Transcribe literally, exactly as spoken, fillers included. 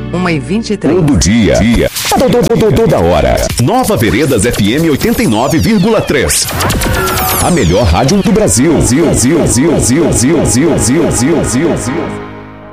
uma e vinte e três. Todo dia, dia. Todo, todo, toda hora. Nova Veredas F M oitenta e nove vírgula três. A melhor rádio do Brasil. Zil, zil, zil, zil, zil, zil, zil, zil, zil, zil.